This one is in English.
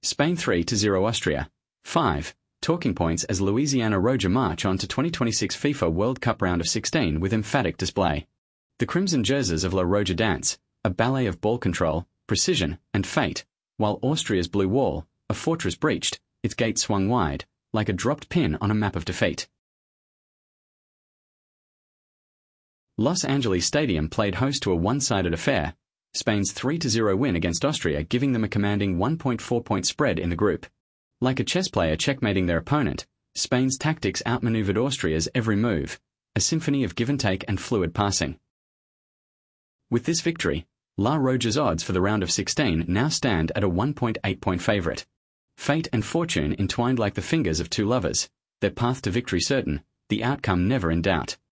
Spain 3-0 Austria. 5. Talking points as Louisiana Roja march on to 2026 FIFA World Cup round of 16 with emphatic display. The crimson jerseys of La Roja dance, a ballet of ball control, precision, and fate, while Austria's blue wall, a fortress breached, its gates swung wide, like a dropped pin on a map of defeat. Los Angeles Stadium played host to a one-sided affair, Spain's 3-0 win against Austria giving them a commanding 1.4-point spread in the group. Like a chess player checkmating their opponent, Spain's tactics outmaneuvered Austria's every move, a symphony of give and take and fluid passing. With this victory, La Roja's odds for the round of 16 now stand at a 1.8-point favourite. Fate and fortune entwined like the fingers of two lovers, their path to victory certain, the outcome never in doubt.